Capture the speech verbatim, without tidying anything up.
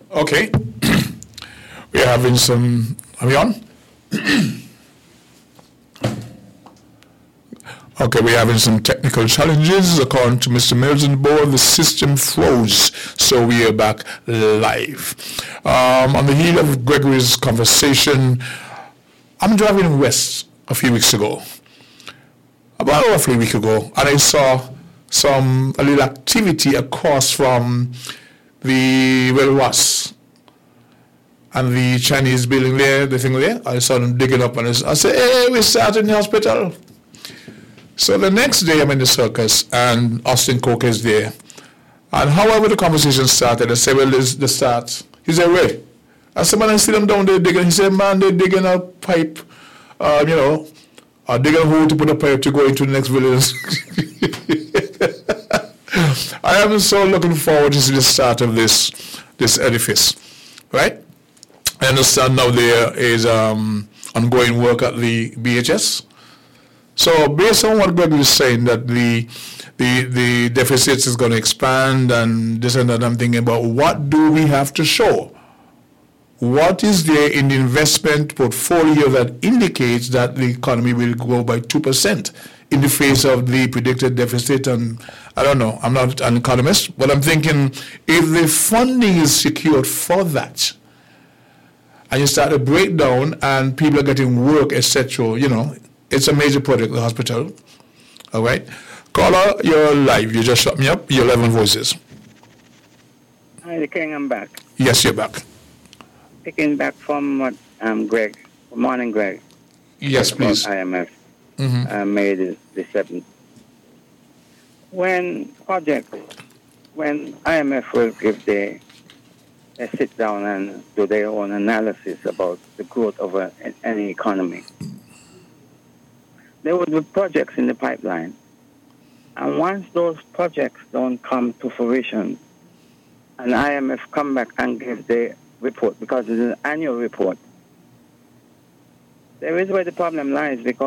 Okay. We're having some. Are we on? Okay, we're having some technical challenges. According to Mister Mills on board, the system froze, so we are back live. Um, on the heel of Gregory's conversation, I'm driving west a few weeks ago, about roughly a week ago, and I saw some a little activity across from the Welwas and the Chinese building there, the thing there. I saw them digging up, and I said, "Hey, we started in the hospital." So the next day I'm in the circus and Austin Coke is there. And however the conversation started, I said, well, this the start. He said, wait. I said, man, I see them down there digging. He said, man, they're digging a pipe, uh, you know, or digging a hole to put a pipe to go into the next village. I am so looking forward to see the start of this this edifice, right? I understand now there is um, ongoing work at the B H S. So based on what Greg was saying, that the the the deficit is going to expand and this and that, I'm thinking about what do we have to show? What is there in the investment portfolio that indicates that the economy will grow by two percent in the face of the predicted deficit? And I don't know, I'm not an economist, but I'm thinking if the funding is secured for that, and you start to break down and people are getting work, et cetera, you know, it's a major project, the hospital. All right. Caller, you're live. You just shut me up. You're live on Voices. Hi, the King, I'm back. Yes, you're back. Picking back from what um, Greg, good morning, Greg. Yes, please. I M F Mm-hmm. uh, May the, the seventh. When projects, when I M F will give their, they sit down and do their own analysis about the growth of a, any economy, there would be projects in the pipeline. And once those projects don't come to fruition, and I M F come back and give their report, because it's an annual report, there is where the problem lies, because